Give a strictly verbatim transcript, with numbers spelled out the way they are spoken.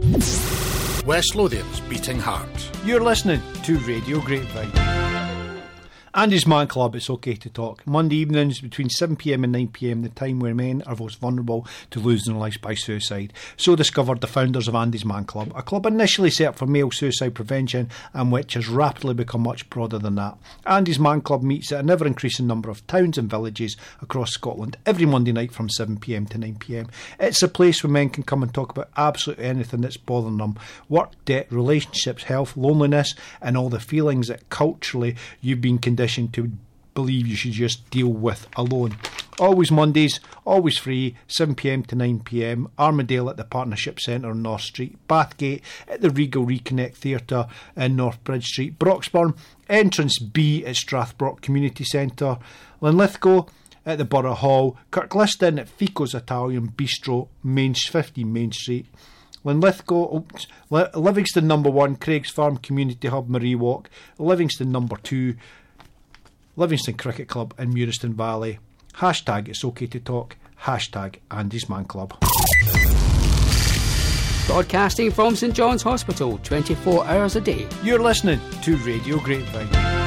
West Lothian's beating heart. You're listening to Radio Grapevine. Andy's Man Club, It's Okay to Talk. Monday evenings between seven p m and nine p m, the time where men are most vulnerable to losing their lives by suicide. So discovered the founders of Andy's Man Club, a club initially set up for male suicide prevention and which has rapidly become much broader than that. Andy's Man Club meets at an ever-increasing number of towns and villages across Scotland every Monday night from seven p m to nine p m. It's a place where men can come and talk about absolutely anything that's bothering them. Work, debt, relationships, health, loneliness, and all the feelings that culturally you've been conditioned to believe you should just deal with alone. Always Mondays, always free, seven p m to nine p m. Armadale at the Partnership Centre on North Street, Bathgate at the Regal Reconnect Theatre in North Bridge Street, Broxburn, Entrance B at Strathbrock Community Centre, Linlithgow at the Borough Hall, Kirkliston at Fico's Italian Bistro, Main fifteen Main Street, Linlithgow, Livingston number one, Craig's Farm Community Hub, Marie Walk, Livingston number two, Livingston Cricket Club in Muirston Valley. Hashtag It's Okay to Talk. Hashtag Andy's Man Club. Broadcasting from St John's Hospital, twenty-four hours a day. You're listening to Radio Grapevine.